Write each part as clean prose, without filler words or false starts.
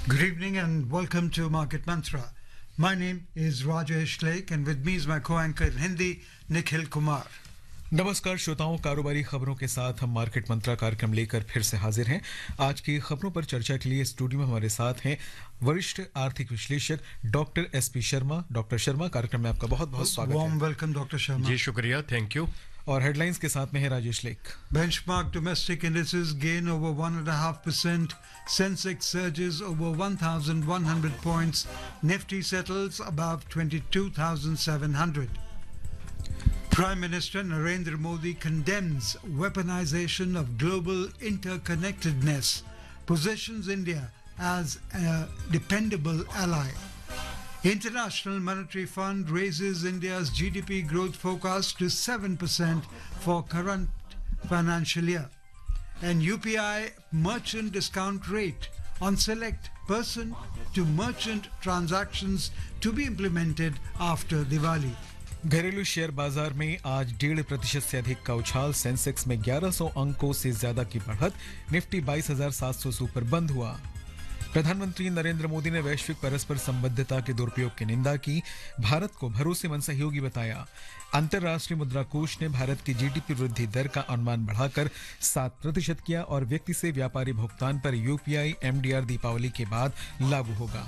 Good evening and welcome to Market Mantra. My name is Rajesh Lake and with me is my co-anchor in Hindi, Nikhil Kumar. नमस्कार श्रोताओं, कारोबारी खबरों के साथ हम market मंत्रा कार्यक्रम लेकर फिर से हाजिर हैं। आज की खबरों पर चर्चा के लिए स्टूडियो में हमारे साथ हैं वरिष्ठ आर्थिक विश्लेषक doctor SP Sharma. Doctor Sharma, कार्यक्रम में आपका बहुत बहुत स्वागत है। Warm welcome, Dr. Sharma. जी शुक्रिया, थैंक यू। और हेडलाइंस के साथ में है Rajesh lake. Benchmark domestic indices gain over 1.5%. Sensex surges over 1,100 points. Nifty settles above 22,700. Prime Minister Narendra Modi condemns weaponization of global interconnectedness, positions India as a dependable ally. International Monetary Fund raises India's GDP growth forecast to 7% for current financial year. And UPI merchant discount rate on select person-to-merchant transactions to be implemented after Diwali. घरेलू share बाजार में आज 1.5% से अधिक का उछाल। Sensex में 1100 अंकों से ज्यादा की बढ़त। निफ्टी 22,700 से ऊपर बंद हुआ। प्रधानमंत्री नरेंद्र मोदी ने वैश्विक परस्पर संबद्धता के दुरुपयोग की निंदा की, भारत को भरोसेमंद सहयोगी बताया। अंतर्राष्ट्रीय मुद्रा कोष ने भारत की जीडीपी वृद्धि दर का अनुमान बढ़ाकर 7% किया और व्यक्ति से व्यापारी भुगतान पर यूपीआई एमडीआर दीपावली के बाद लागू होगा।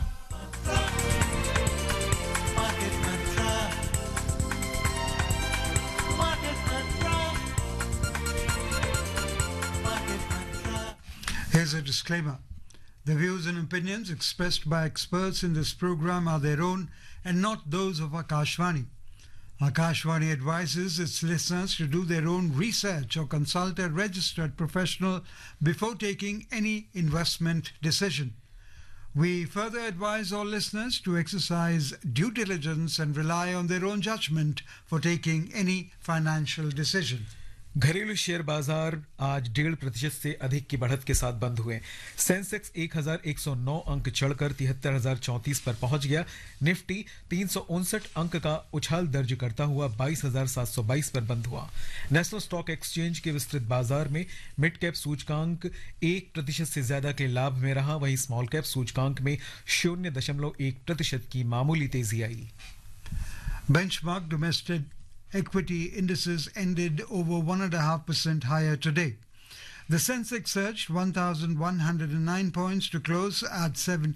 Here's a disclaimer. The views and opinions expressed by experts in this program are their own and not those of Akashvani. Akashvani advises its listeners to do their own research or consult a registered professional before taking any investment decision. We further advise all listeners to exercise due diligence and rely on their own judgment for taking any financial decision. घरेलू share बाजार आज 1.5% से अधिक की बढ़त के साथ बंद हुए। सेंसेक्स 1,109 अंक चढ़कर 73,034 पर पहुंच गया। निफ्टी 359 अंक का उछाल दर्ज करता हुआ 22,722 पर बंद हुआ। नेशनल स्टॉक एक्सचेंज के विस्तृत बाजार में मिड कैप सूचकांक 1% से ज्यादा के लाभ में रहा, वहीं स्मॉल कैप सूचकांक में 0.1% की मामूली तेजी आई। Benchmark domestic equity indices ended over 1.5% higher today. The Sensex surged 1,109 points to close at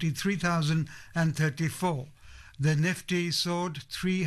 73,034. The Nifty soared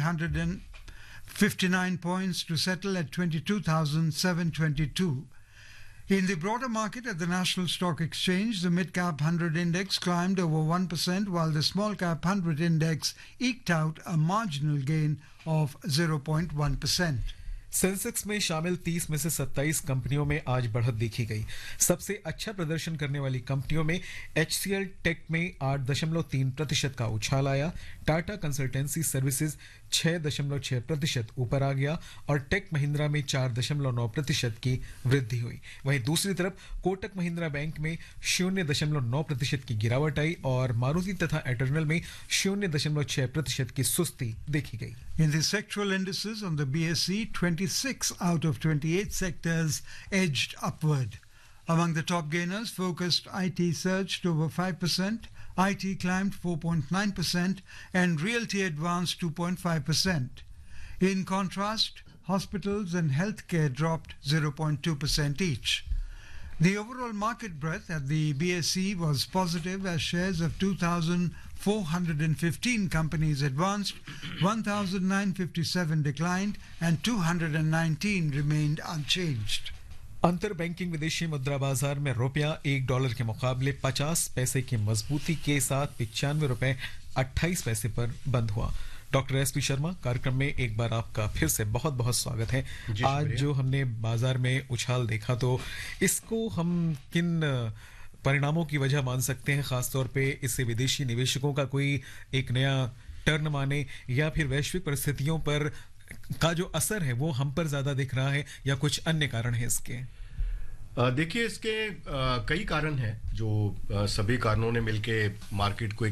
359 points to settle at 22,722. In the broader market at the National Stock Exchange, the mid-cap 100 index climbed over 1%, while the small-cap 100 index eked out a marginal gain of 0.1%. Sensex में शामिल 30 में से 27 कंपनियों में आज बढ़त देखी गई। सबसे अच्छा प्रदर्शन करने वाली कंपनियों में HCL टेक में 8.3% का उछाल आया। टाटा कंसल्टेंसी सर्विसेज 6.6% ऊपर आ गया और टेक महिंद्रा में 4.9% की वृद्धि हुई। वहीं दूसरी तरफ कोटक महिंद्रा बैंक में 0.9% की गिरावट आई और मारुति तथा एटर्नल में 0.6% की सुस्ती देखी गई। In the sectoral indices on the BSE, 26 out of 28 sectors edged upward. Among the top gainers, focused IT surged over 5%, IT climbed 4.9%, and realty advanced 2.5%. In contrast, hospitals and healthcare dropped 0.2% each. The overall market breadth at the BSE was positive as shares of 2,415 companies advanced, 1,957 declined, and 219 remained unchanged. अंतर banking विदेशी मुद्रा बाजार में रुपया $1 के मुकाबले 50 पैसे की मजबूती के साथ 95 रुपए 28 पैसे पर बंद हुआ। डॉक्टर एसपी शर्मा, कार्यक्रम में एक बार आपका फिर से बहुत बहुत स्वागत है। आज जो हमने बाजार में उछाल देखा, तो इसको हम किन परिणामों की वजह मान सकते हैं? खासतौर पे इससे विदेशी निवेशकों का कोई एक नया टर्न माने या फिर वैश्विक परिस्थितियों पर का जो असर है वो हम पर ज्यादा दिख रहा है या कुछ अन्य कारण है इसके? देखिए, इसके कई कारण हैं जो सभी कारणों ने मिलके मार्केट को